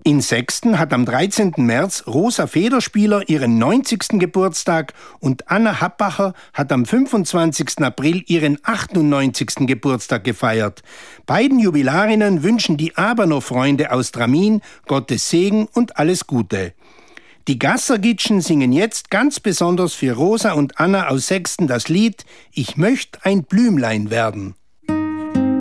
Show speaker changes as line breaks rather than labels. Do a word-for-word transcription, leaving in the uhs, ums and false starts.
In Sexten hat am dreizehnten März Rosa Federspieler ihren neunzigsten Geburtstag und Anna Habbacher hat am fünfundzwanzigsten April ihren achtundneunzigsten Geburtstag gefeiert. Beiden Jubilarinnen wünschen die Abernor-Freunde aus Dramin Gottes Segen und alles Gute. Die Gassergitschen singen jetzt ganz besonders für Rosa und Anna aus Sexten das Lied »Ich möcht ein Blümlein werden«.